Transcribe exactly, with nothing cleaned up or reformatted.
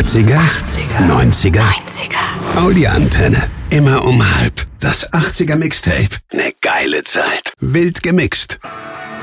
achtziger, neunziger, Audi-Antenne. Immer um halb. Das achtziger Mixtape. Ne geile Zeit. Wild gemixt.